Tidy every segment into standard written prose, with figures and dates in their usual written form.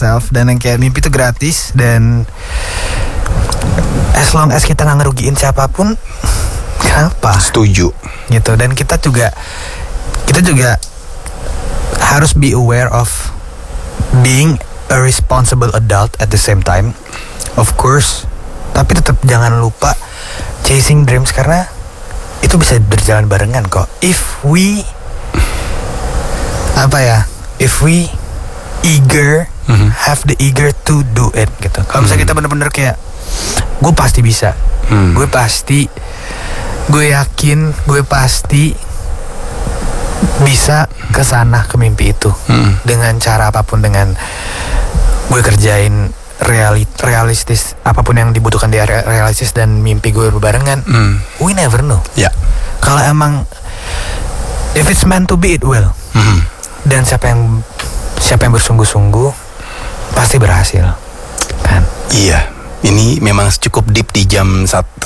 yourself, dan yang kayak mimpi itu gratis, dan as long as kita nggak ngerugiin siapapun, kenapa? Setuju. Gitu. Dan kita juga harus be aware of being a responsible adult at the same time, of course. Tapi tetap jangan lupa chasing dreams, karena itu bisa berjalan barengan kok. If we have the eager to do it gitu. Kalau misalnya kita bener-bener kayak gue pasti bisa, gue yakin gue pasti bisa kesana, ke mimpi itu, dengan cara apapun, dengan gue kerjain realistis, apapun yang dibutuhkan dia realistis, dan mimpi gue berbarengan. We never know. Kalau emang if it's meant to be, it will. Dan siapa yang bersungguh-sungguh pasti berhasil, kan? Iya. Ini memang cukup deep di jam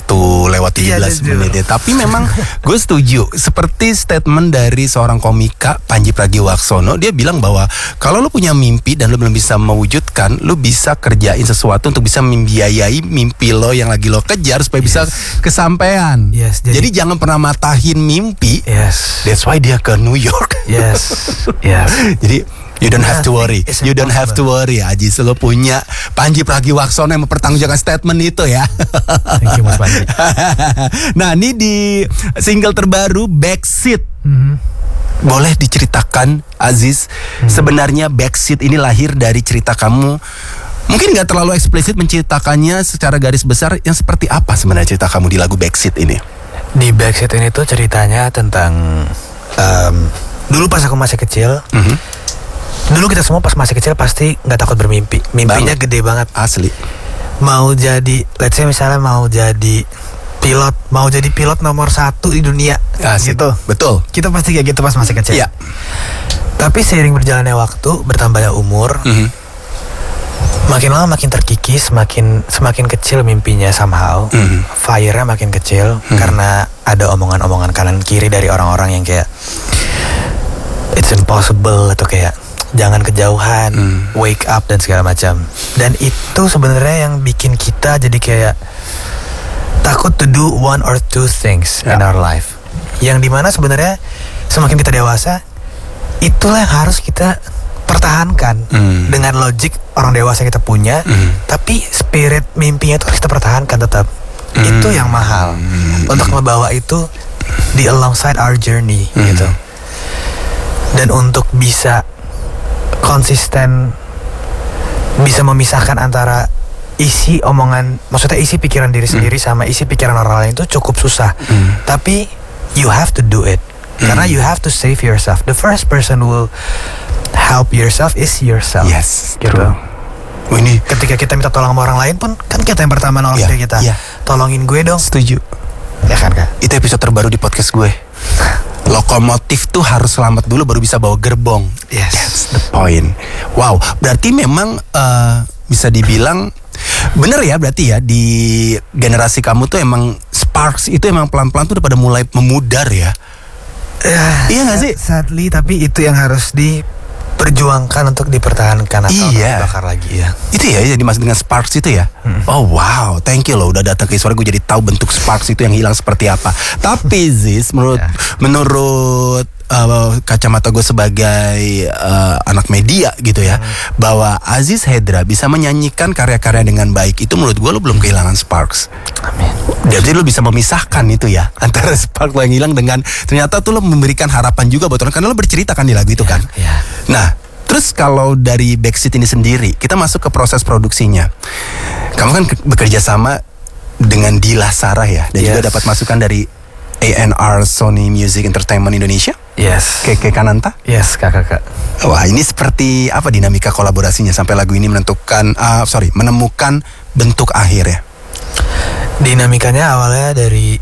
1:17 menit ya. Tapi memang gue setuju. Seperti statement dari seorang komika, Pandji Pragiwaksono. Dia bilang bahwa kalau lu punya mimpi dan lu belum bisa mewujudkan, lu bisa kerjain sesuatu untuk bisa membiayai mimpi lo yang lagi lo kejar supaya bisa kesampaian. Jadi jangan pernah matahin mimpi. That's why dia ke New York. Jadi you don't have to worry. You don't have to worry, Aji. Lo punya Pandji Pragiwaksono yang mempertanggungjawabkan statement itu ya. Thank you, Mas Pandji. Nah, ini di single terbaru Backseat. Boleh diceritakan, Aziz, sebenarnya Backseat ini lahir dari cerita kamu. Mungkin gak terlalu eksplisit menceritakannya secara garis besar. Yang seperti apa sebenarnya cerita kamu di lagu Backseat ini? Di Backseat ini tuh ceritanya tentang dulu pas aku masih kecil. Dulu kita semua pas masih kecil pasti gak takut bermimpi. Mimpinya gede banget. Asli. Mau jadi, let's say misalnya mau jadi pilot nomor 1 di dunia. Gitu. Betul. Kita pasti kayak gitu pas masih kecil. Iya. Tapi seiring berjalannya waktu, bertambahnya umur, makin lama makin terkikis, semakin kecil mimpinya somehow. Fire-nya makin kecil karena ada omongan-omongan kanan kiri dari orang-orang yang kayak it's impossible, atau kayak jangan kejauhan, wake up, dan segala macam. Dan itu sebenarnya yang bikin kita jadi kayak takut to do one or two things in our life. Yang dimana sebenarnya semakin kita dewasa, itulah yang harus kita pertahankan dengan logik orang dewasa kita punya. Tapi spirit mimpinya itu harus kita pertahankan tetap. Itu yang mahal untuk membawa itu di alongside our journey gitu. Dan untuk bisa konsisten, bisa memisahkan antara isi omongan, maksudnya isi pikiran diri sendiri sama isi pikiran orang lain itu cukup susah. Tapi you have to do it, karena you have to save yourself. The first person who will help yourself is yourself. Yes, gitu. Ini ketika kita minta tolong sama orang lain pun, kan kita yang pertama nolong diri kita. Tolongin gue dong. Setuju. Ya kan, Kak? Itu episode terbaru di podcast gue. Lokomotif tuh harus selamat dulu baru bisa bawa gerbong. That's the point. Wow, berarti memang bisa dibilang bener ya, berarti ya di generasi kamu tuh emang sparks itu emang pelan-pelan tuh udah pada mulai memudar ya. Iya gak sih? Sadly, tapi itu yang harus diperjuangkan untuk dipertahankan atau dibakar lagi ya. Itu ya jadi dimaksud dengan sparks itu ya. Oh wow, thank you loh udah datang ke suara gue jadi tahu bentuk sparks itu yang hilang seperti apa. Tapi Ziz, menurut kacamata gue sebagai anak media gitu ya, bahwa Aziz Hendra bisa menyanyikan karya-karya dengan baik, itu menurut gue lo belum kehilangan sparks. Amin. Jadi lo bisa memisahkan itu ya antara spark lo yang hilang dengan ternyata tuh lo memberikan harapan juga buat orang, karena lo bercerita kan di lagu itu kan. Nah, terus kalau dari Backseat ini sendiri, kita masuk ke proses produksinya. Kamu kan bekerja sama dengan Dila Sarah ya, dan juga dapat masukan dari A&R Sony Music Entertainment Indonesia. Keke Kananta. Kakak. Wah, ini seperti apa dinamika kolaborasinya sampai lagu ini menemukan bentuk akhir ya? Dinamikanya awalnya dari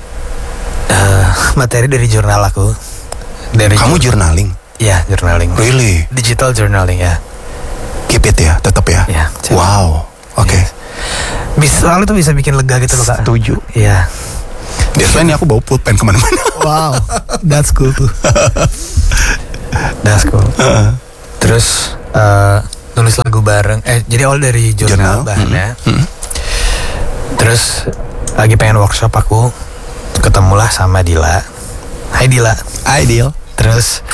materi dari jurnal aku. Kamu journaling? Iya, journaling. Really? Digital journaling ya. Keep it ya, tetap ya. Wow. Oke. Soalnya tuh bisa bikin lega gitu loh, Kak. Setuju. Iya. Biasanya ini aku bawa pulpen kemana-mana. Wow, that's cool tuh. That's cool. Terus nulis lagu bareng. Jadi awal dari jurnal bahannya. Terus lagi pengen workshop aku ketemulah sama Dila. Hai Dila. Hai Dil. Terus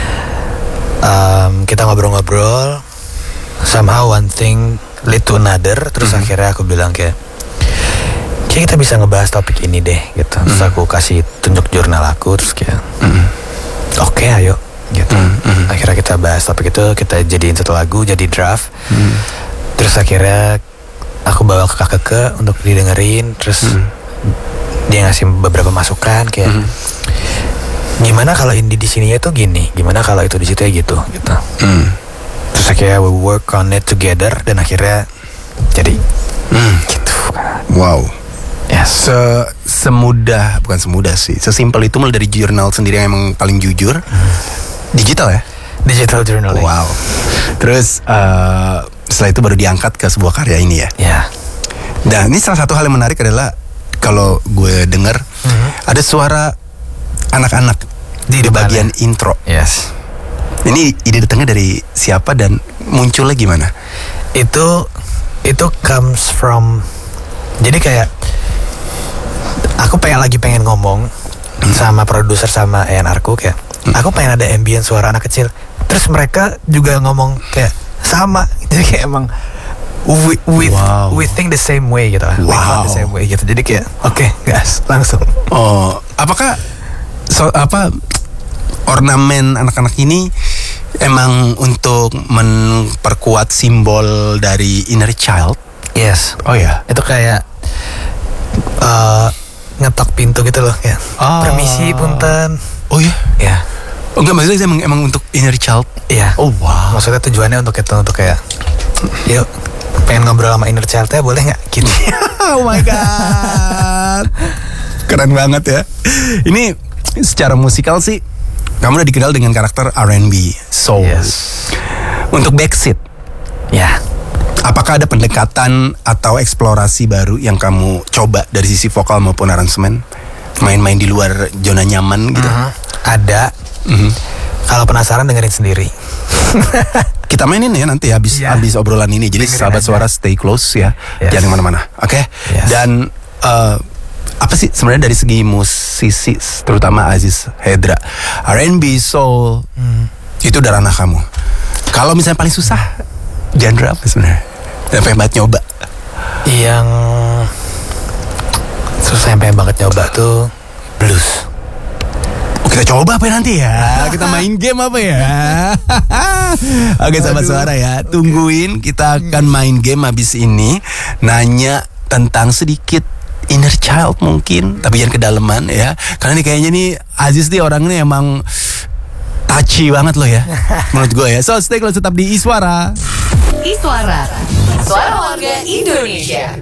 kita ngobrol-ngobrol. Somehow one thing lead to another. Terus akhirnya aku bilang kayak kita bisa ngebahas topik ini deh gitu. Terus aku kasih tunjuk jurnal aku. Terus kayak oke, ayo gitu. Akhirnya kita bahas topik itu, kita jadiin satu lagu, jadi draft. Terus akhirnya aku bawa ke Kakeke untuk didengerin. Terus dia ngasih beberapa masukan kayak gimana kalau indie di sininya tuh gini, gimana kalau itu di situ ya gitu. Terus akhirnya we work on it together dan akhirnya jadi gitu. Wow. Yes. Bukan semudah sih, sesimpel itu mulai dari jurnal sendiri yang emang paling jujur. Digital ya? Digital journaling. Wow. Terus setelah itu baru diangkat ke sebuah karya ini ya? Ya. Dan ini salah satu hal yang menarik adalah kalau gue dengar ada suara anak-anak di bagian intro. Yes. Ini ide datangnya dari siapa dan munculnya gimana? Itu comes from, jadi kayak aku pengen ngomong sama produser sama A&R-ku kayak aku pengen ada ambient suara anak kecil. Terus mereka juga ngomong kayak sama. Jadi kayak emang we think the same way gitu. We thought the same way gitu. Jadi kayak oke, gas langsung. Oh, apakah ornamen anak-anak ini emang untuk memperkuat simbol dari inner child? Yes. Oh ya. Itu kayak ngetok pintu gitu loh kayak. Permisi punten. Oh ya. Ya. Oh enggak, maksudnya emang untuk inner child. Iya. Oh wow. Maksudnya tujuannya untuk itu, untuk kayak yuk pengen ngobrol sama inner child-nya boleh nggak gitu. Oh my god. Keren banget ya. Ini secara musikal sih kamu udah dikenal dengan karakter R&B, soul. Yes. Untuk Backseat, Ya. apakah ada pendekatan atau eksplorasi baru yang kamu coba dari sisi vokal maupun aransemen? Main-main di luar zona nyaman gitu? Ada. Kalau penasaran dengerin sendiri. Kita mainin ya nanti habis obrolan ini. Jadi Dengerin sahabat aja. suara stay close ya. Yes. Jangan kemana-mana. Oke. Yes. Dan apa sih sebenarnya dari segi musisi, terutama Aziz Hedra, R&B, soul, itu udah ranah kamu. Kalau misalnya paling susah, genre apa sebenarnya? Dan pengen banget nyoba. Yang susah yang pengen banget nyoba tuh blues. Oh, kita coba apa ya nanti ya? Kita main game apa ya? Oke sahabat suara ya, tungguin, kita akan main game habis ini. Nanya tentang sedikit inner child mungkin, tapi jangan kedalaman ya. Karena ini kayaknya nih Aziz nih orangnya emang touchy banget loh ya, menurut gue ya. So stay close, tetap di Iswara. Iswara, suara warga Indonesia.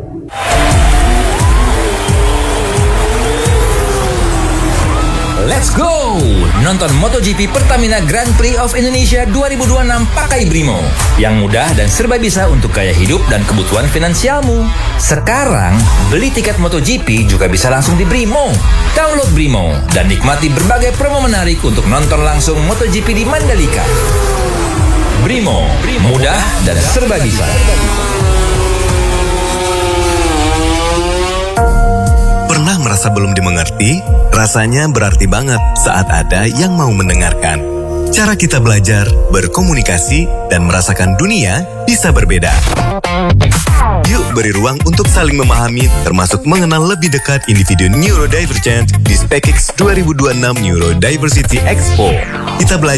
Let's go! Nonton MotoGP Pertamina Grand Prix of Indonesia 2026 pakai Brimo. Yang mudah dan serba bisa untuk gaya hidup dan kebutuhan finansialmu. Sekarang, beli tiket MotoGP juga bisa langsung di Brimo. Download Brimo dan nikmati berbagai promo menarik untuk nonton langsung MotoGP di Mandalika. Brimo, mudah dan serba bisa. Pernah merasa belum dimengerti? Rasanya berarti banget saat ada yang mau mendengarkan. Cara kita belajar, berkomunikasi, dan merasakan dunia bisa berbeda. Yuk beri ruang untuk saling memahami, termasuk mengenal lebih dekat individu neurodivergent di SpaceX 2026 Neurodiversity Expo. Kita belajar